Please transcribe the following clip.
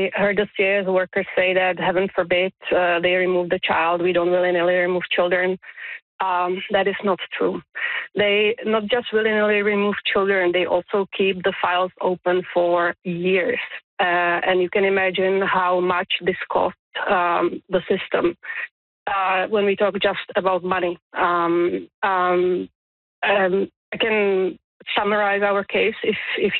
I heard the CAS workers say that, heaven forbid, they remove the child. We don't willy-nilly remove children. That is not true. They not just willy-nilly remove children, they also keep the files open for years. And you can imagine how much this costs the system when we talk just about money. I can summarize our case if